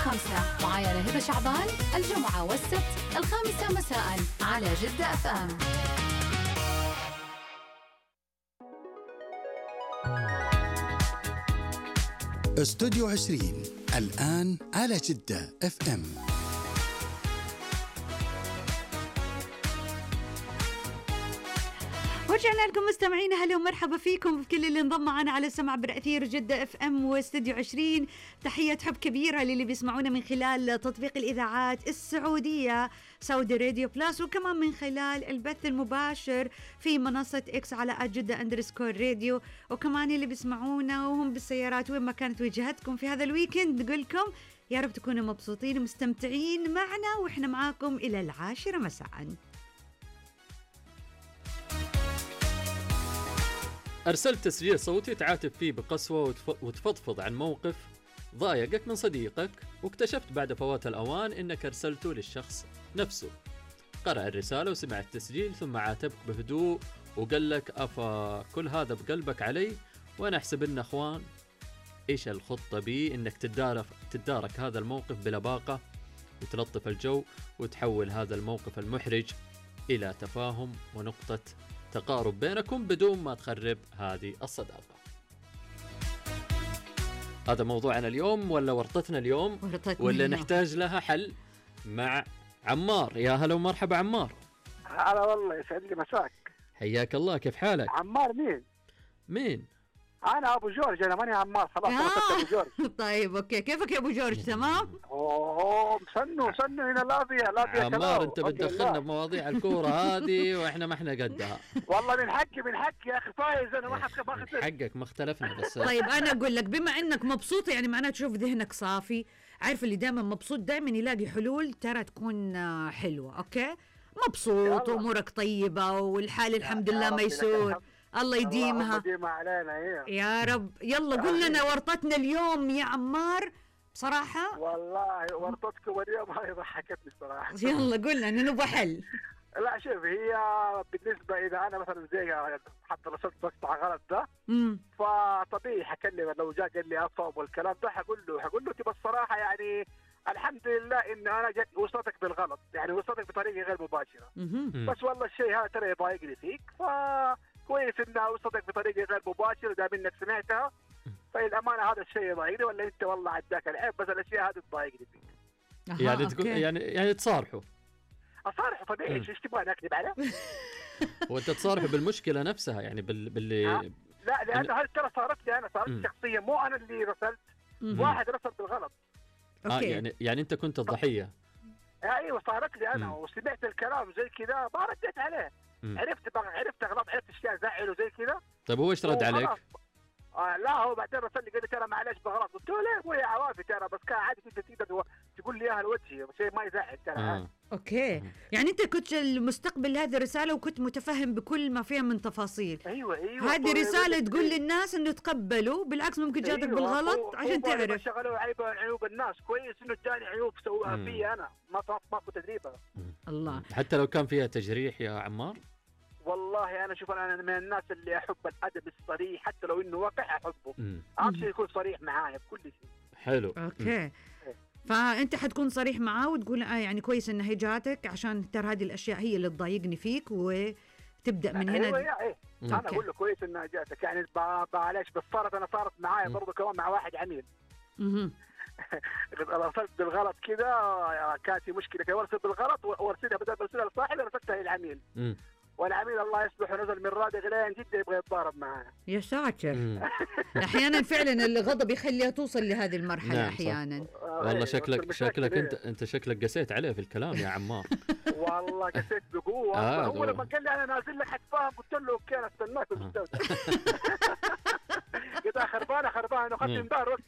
5 معايا أنا هبة شعبان، الجمعة والسبت 5 مساء على جدة FM. استوديو 20 الآن على جدة FM. ورجعنا لكم مستمعين، هلا ومرحبا فيكم في كل اللي انضم معنا على سمع برأثير جدة FM واستوديو 20. تحية حب كبيرة للي بيسمعونا من خلال تطبيق الإذاعات السعودية سعودي راديو بلاس، وكمان من خلال البث المباشر في منصة إكس على @جدة_راديو، وكمان اللي بيسمعونا وهم بالسيارات وين ما كانت وجهتكم في هذا الويكند. نقول لكم يا رب تكونوا مبسوطين ومستمتعين معنا، وإحنا معاكم إلى 10 مساء. أرسلت تسجيل صوتي تعاتب فيه بقسوة وتفضفض عن موقف ضايقك من صديقك، واكتشفت بعد فوات الأوان إنك أرسلته للشخص نفسه. قرأ الرسالة وسمع التسجيل ثم عاتبك بهدوء وقال لك أفا كل هذا بقلبك علي وأنا أحسب إن أخوان. إيش الخطة بي إنك تدارك هذا الموقف بلباقة وتلطف الجو وتحول هذا الموقف المحرج إلى تفاهم ونقطة تقارب بينكم بدون ما تخرب هذه الصداقة. هذا موضوعنا اليوم، ولا ورطتنا اليوم ولا نحتاج لها حل مع عمار. يا هلا ومرحبا عمار. هلا والله، يسعد لي مساك. حياك الله، كيف حالك؟ عمار مين؟ أنا أبو جورج، أنا ماني عمار، خلاص أنا أبو جورج. طيب أوكي، كيفك يا أبو جورج؟ تمام؟ أوه سنوا هنا لا عمار أنت بتدخلنا بمواضيع الكورة هذه وإحنا ما إحنا قدها. والله من حقي يا أخي، فايز أنا ما خسرت. حقك ما اختلفنا بس. طيب أنا أقول لك، بما إنك مبسوط يعني معناته تشوف ذهنك صافي، عارف اللي دائما مبسوط دائما يلاقي حلول ترى تكون حلوة. أوكي مبسوط وأمورك طيبة والحال الحمد لله ميسور، الله يديمها علينا يا رب. يلا قل لنا ورطتنا اليوم يا عمار بصراحة. والله ورطتكم اليوم هاي ضحكتني صراحة. يلا قل لنا نبغى حل. لا شوف، هي بالنسبة إذا أنا مثلا زي حتى رسلت مقطع غلط ده فطبيعي حكلم، لو جاء قال لي أفهم والكلام ده حقول له تبى الصراحة يعني الحمد لله إن أنا وصلتك بالغلط، يعني وصلتك بطريقة غير مباشرة. بس والله الشيء هذا ترى يضايقني فيك، كويس انها وصلتك بطريقه غير مباشره دام انك سمعتها، فالامانه هذا الشيء يضايقني، ولا انت والله عداك العيب، بس الاشياء هذه تضايقني فيك. يعني تقول يعني تصارحوا طبيعي. ايش تبغى نكذب عليه؟ وانت تصارحوا بالمشكله نفسها يعني باللي لا لانه هذه ترى صارت لي انا، صارت شخصيا، مو انا اللي رسلت، واحد رسل بالغلط. يعني انت كنت الضحيه. ايوه صارت لي انا وسمعت الكلام زي كذا ما رديت عليه. عرفت غلط، عرفت اشياء زعل وزي كذا. طيب هو ايش رد عليك؟ لا هو بعدين رسل لي قال لي ترى معلش بغلط. قلت له ليه ابوي يا عوافي ترى، بس كان عادي انت تقدر تقول لي اياها لوجهي، شيء ما يزعل ترى. اوكي يعني انت كنت المستقبل هذه الرساله وكنت متفهم بكل ما فيها من تفاصيل. ايوه هذه رساله تقول للناس انه تقبلوا، بالعكس ممكن جاتك بالغلط عشان تعرف. شغلوا عيوب الناس، كويس انه اداني عيوب سووها فيا انا، ماكو تدريبها. الله، حتى لو كان فيها تجريح يا عمار. والله انا شوف، انا من الناس اللي احب الادب الصريح، حتى لو انه واقع احبه. اهم شيء يكون صريح معايا بكل شيء. حلو. اوكي فانت حتكون صريح معاه وتقول يعني كويس انها جاتك، عشان ترى هذه الاشياء هي اللي تضايقني فيك، وتبدا من هنا. ايوه انا اقول له كويس انها جاتك، يعني معلش بس صارت معايا برضه كمان مع واحد عميل. رسلت بالغلط كذا، كانت في مشكله كذا، ورسلت بالغلط وارسلها بدل ما ارسلها لصاحبي رسلتها للعميل. والعميل الله يصلحه نزل من رادق لين جدة يبغى يتضارب معانا. يا ساتر. احيانا فعلا الغضب يخليها توصل لهذه المرحله. نعم احيانا والله شكلك انت شكلك قسيت عليه في الكلام يا عمار. والله قسيت بقوه. هو لما قال لي انا نازل لك حتفاهم، قلت له اوكي انا استناك. قلت خربانه واخذت انذار